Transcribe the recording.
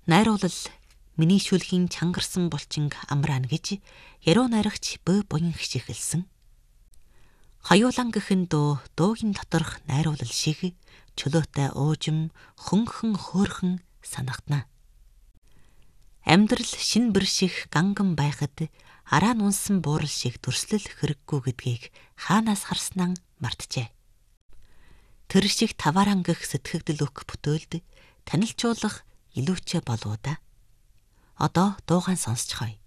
Найруулал миний шүлгийн чангарсан булчинг амраана гэж яруу найрагч бөө буян хичээхэлсэн. Хоёулан гэхэн дуугийн доторх найруулал шиг чөлөөтэй уужим хөнгөн хөөрхөн санагдана. Амьдрал шин бэр шиг ганган байхад араа нунсан буурал шиг төрслөл хэрэггүй гэдгийг хаанаас харснаа мартжээ. Тэр шиг таваар ангих сэтгэгдэл өгөх бүтөөлд танилцуулах илүүчээ болоо да. Одоо дуугаан сонсцгоё.